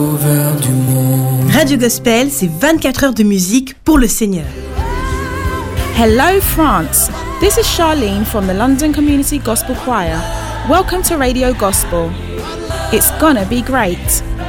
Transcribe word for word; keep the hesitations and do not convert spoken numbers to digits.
Radio Gospel, c'est vingt-quatre heures de musique pour le Seigneur. Hello France, this is Charlene from the London Community Gospel Choir. Welcome to Radio Gospel. It's gonna be great.